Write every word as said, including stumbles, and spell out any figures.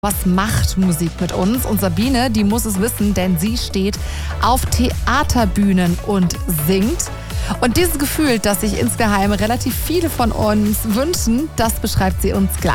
Was macht Musik mit uns? Und Sabine, die muss es wissen, denn sie steht auf Theaterbühnen und singt. Und dieses Gefühl, das sich insgeheim relativ viele von uns wünschen, das beschreibt sie uns gleich.